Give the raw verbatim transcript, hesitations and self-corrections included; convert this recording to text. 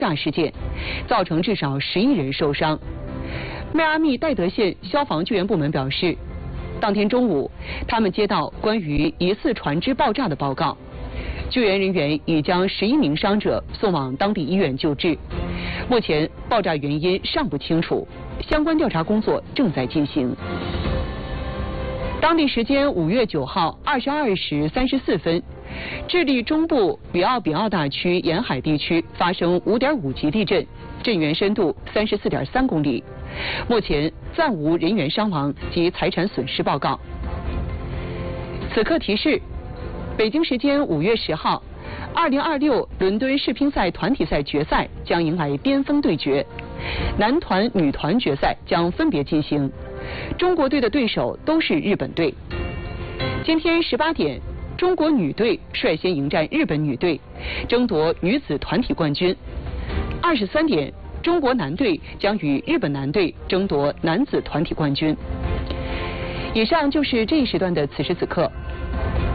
炸事件，造成至少十一人受伤。迈阿密戴德县消防救援部门表示，当天中午，他们接到关于疑似船只爆炸的报告，救援人员已将十一名伤者送往当地医院救治。目前爆炸原因尚不清楚，相关调查工作正在进行。当地时间五月九号二十二时三十四分，智利中部里奥比奥大区沿海地区发生五点五级地震，震源深度三十四点三公里。目前暂无人员伤亡及财产损失报告。此刻提示：北京时间五月十号，二零二六伦敦世乒赛团体赛决赛将迎来巅峰对决，男团、女团决赛将分别进行。中国队的对手都是日本队。今天十八点，中国女队率先迎战日本女队，争夺女子团体冠军。二十三点，中国男队将与日本男队争夺男子团体冠军。以上就是这一时段的此时此刻。